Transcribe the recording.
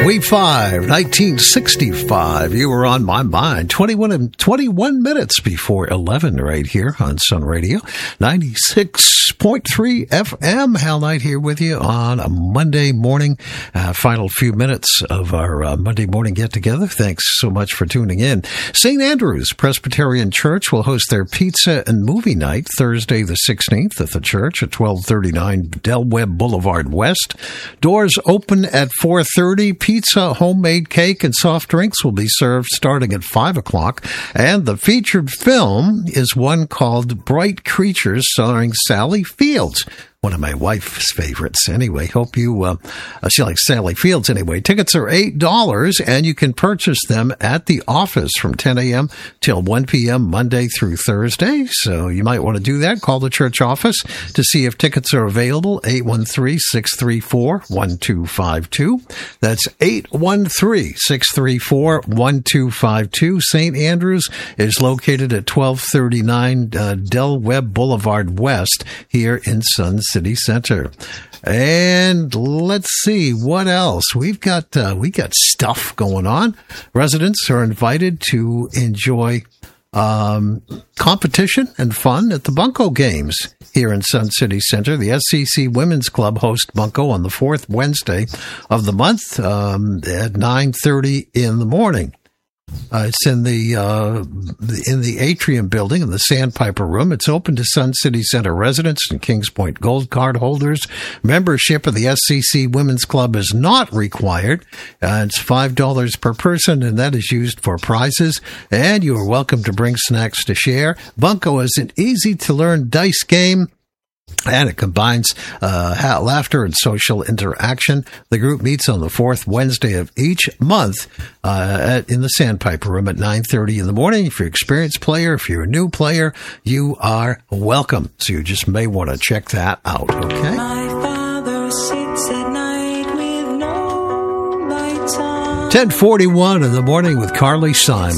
Week 5, 1965. You were on my mind. 21 minutes before 11 right here on Sun Radio. 96.3 FM. Hal Knight here with you on a Monday morning. Final few minutes of our Monday morning get-together. Thanks so much for tuning in. St. Andrew's Presbyterian Church will host their pizza and movie night Thursday the 16th at the church at 1239 Del Webb Boulevard West. Doors open at 4:30. Pizza, homemade cake, and soft drinks will be served starting at 5 o'clock. And the featured film is one called Bright Creatures, starring Sally Fields. One of my wife's favorites. Anyway, hope you, she likes Sally Fields anyway. Tickets are $8 and you can purchase them at the office from 10 a.m. till 1 p.m. Monday through Thursday. So you might want to do that. Call the church office to see if tickets are available. 813-634-1252. That's 813-634-1252. St. Andrews is located at 1239 Del Webb Boulevard West here in Sun City Center. And let's see what else we got stuff going on. Residents are invited to enjoy competition and fun at the Bunko Games here in Sun City Center. The SCC Women's Club hosts Bunko on the fourth Wednesday of the month at 9:30 in the morning. It's in the Atrium building in the Sandpiper Room. It's open to Sun City Center residents and Kings Point Gold Card holders. Membership of the SCC Women's Club is not required. It's $5 per person, and that is used for prizes. And you are welcome to bring snacks to share. Bunko is an easy-to-learn dice game, and it combines laughter and social interaction. The group meets on the fourth Wednesday of each month in the Sandpiper Room at 9:30 in the morning. If you're an experienced player, if you're a new player, you are welcome. So you just may want to check that out, okay? My father sits at night with no lights on. 10:41 in the morning with Carly Simon.